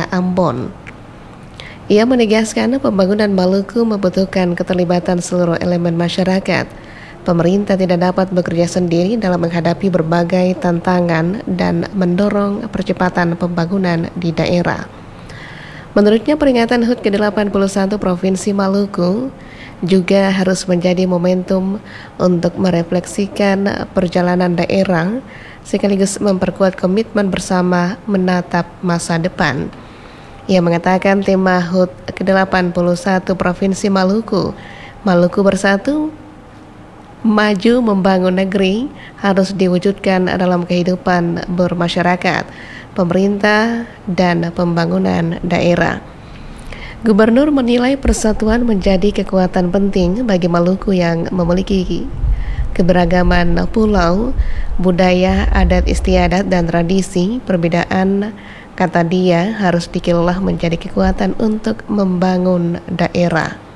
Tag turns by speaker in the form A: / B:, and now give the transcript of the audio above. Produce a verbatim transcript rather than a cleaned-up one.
A: wilayah Ambon. Ia menegaskan pembangunan Maluku membutuhkan keterlibatan seluruh elemen masyarakat. Pemerintah tidak dapat bekerja sendiri dalam menghadapi berbagai tantangan dan mendorong percepatan pembangunan di daerah. Menurutnya, peringatan H U T ke delapan puluh satu Provinsi Maluku juga harus menjadi momentum untuk merefleksikan perjalanan daerah sekaligus memperkuat komitmen bersama menatap masa depan. Ia mengatakan tema H U T ke delapan puluh satu Provinsi Maluku, Maluku Bersatu, Maju Membangun Negeri harus diwujudkan dalam kehidupan bermasyarakat, pemerintah, dan pembangunan daerah. Gubernur menilai persatuan menjadi kekuatan penting bagi Maluku yang memiliki keberagaman pulau, budaya, adat istiadat, dan tradisi. Perbedaan, kata dia, harus dikelola menjadi kekuatan untuk membangun daerah.